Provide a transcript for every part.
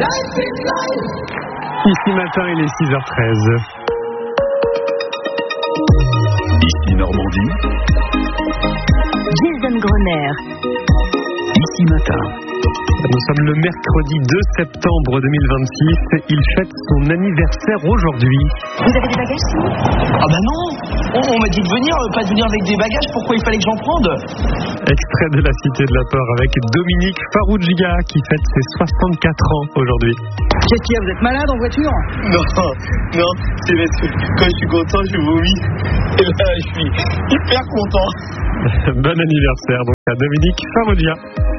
Ici matin, il est 6h13. Ici Normandie. Jason Grosner. Ici matin. Nous sommes le mercredi 2 septembre 2026. Il fête son anniversaire aujourd'hui. Vous avez des bagages, sinon ? Ah bah non, on m'a dit de venir, pas de venir avec des bagages, pourquoi il fallait que j'en prenne ? Extrait de la Cité de la Peur avec Dominique Farrugia qui fête ses 64 ans aujourd'hui. Qu'est-ce qu'il y a ? Vous êtes malade en voiture ? Non, c'est parce que quand je suis content, je vomis. Et là, je suis hyper content. Bon anniversaire donc à Dominique Farrugia.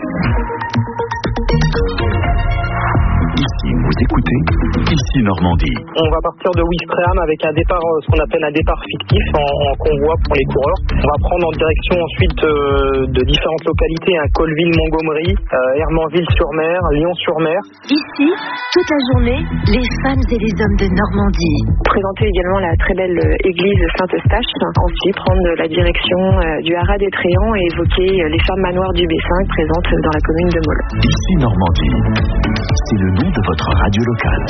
Ici, vous écoutez Ici Normandie. On va partir de Ouistreham avec un départ, ce qu'on appelle un départ fictif en convoi pour les coureurs. On va prendre en direction ensuite de différentes localités, Colville, Montgomery, Hermanville-sur-Mer, Lyon-sur-Mer. Ici, toute la journée, les femmes et les hommes de Normandie. Présenter également la très belle église Saint-Eustache. Ensuite, prendre la direction du Haras des Tréants et évoquer les femmes manoirs du B5 présentes dans la commune de Molles. Ici Normandie. C'est le nom de votre radio locale.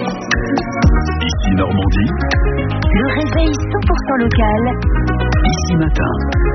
Ici Normandie. Le réveil 100% local. Ici matin.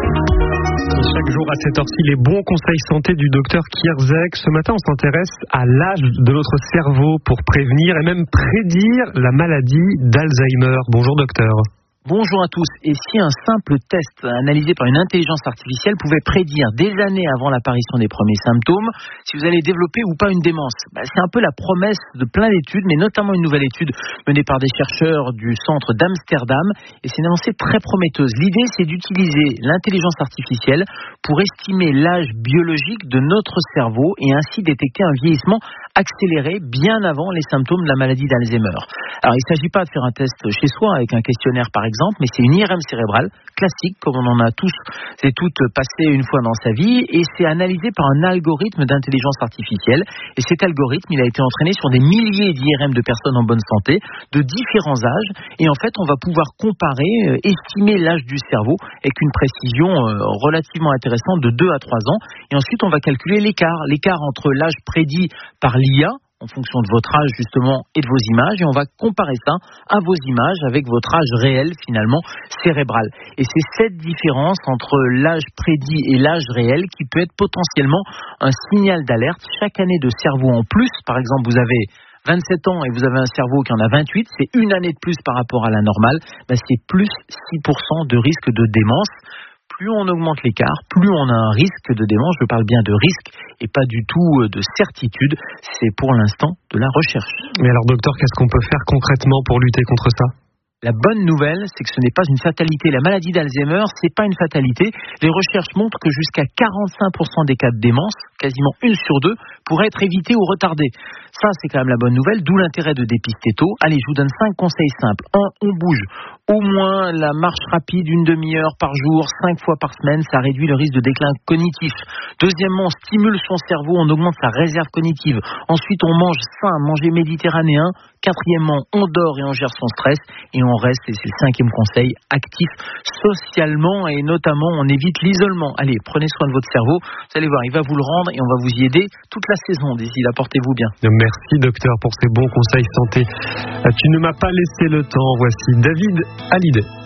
Chaque jour à cette heure-ci, les bons conseils santé du docteur Kierzek. Ce matin, on s'intéresse à l'âge de notre cerveau pour prévenir et même prédire la maladie d'Alzheimer. Bonjour docteur. Bonjour à tous. Et si un simple test analysé par une intelligence artificielle pouvait prédire des années avant l'apparition des premiers symptômes si vous allez développer ou pas une démence ? C'est un peu la promesse de plein d'études, mais notamment une nouvelle étude menée par des chercheurs du centre d'Amsterdam. Et c'est une avancée très prometteuse. L'idée, c'est d'utiliser l'intelligence artificielle pour estimer l'âge biologique de notre cerveau et ainsi détecter un vieillissement accéléré bien avant les symptômes de la maladie d'Alzheimer. Alors, il ne s'agit pas de faire un test chez soi avec un questionnaire par exemple, mais c'est une IRM cérébrale classique comme on en a tous et toutes passé une fois dans sa vie et c'est analysé par un algorithme d'intelligence artificielle et cet algorithme il a été entraîné sur des milliers d'IRM de personnes en bonne santé de différents âges et en fait on va pouvoir comparer, estimer l'âge du cerveau avec une précision relativement intéressante de 2 à 3 ans et ensuite on va calculer l'écart entre l'âge prédit par l'IA en fonction de votre âge justement et de vos images et on va comparer ça à vos images avec votre âge réel finalement cérébral. Et c'est cette différence entre l'âge prédit et l'âge réel qui peut être potentiellement un signal d'alerte. Chaque année de cerveau en plus, par exemple vous avez 27 ans et vous avez un cerveau qui en a 28, c'est une année de plus par rapport à la normale, c'est plus 6% de risque de démence. Plus on augmente l'écart, plus on a un risque de démence. Je parle bien de risque et pas du tout de certitude. C'est pour l'instant de la recherche. Mais alors docteur, qu'est-ce qu'on peut faire concrètement pour lutter contre ça ? La bonne nouvelle, c'est que ce n'est pas une fatalité. La maladie d'Alzheimer, c'est pas une fatalité. Les recherches montrent que jusqu'à 45% des cas de démence, quasiment 1 sur 2, pourraient être évités ou retardés. Ça, c'est quand même la bonne nouvelle, d'où l'intérêt de dépister tôt. Allez, je vous donne 5 conseils simples. 1, on bouge. Au moins la marche rapide, 1 demi-heure par jour, 5 fois par semaine, ça réduit le risque de déclin cognitif. Deuxièmement, on stimule son cerveau, on augmente sa réserve cognitive. Ensuite, on mange sain, manger méditerranéen. Quatrièmement, on dort et on gère son stress. Et on reste, et c'est le 5e conseil, actif socialement et notamment on évite l'isolement. Allez, prenez soin de votre cerveau. Vous allez voir, il va vous le rendre et on va vous y aider toute la saison d'ici là. Portez-vous bien. Merci docteur pour ces bons conseils santé. Tu ne m'as pas laissé le temps. Voici David Hallyday.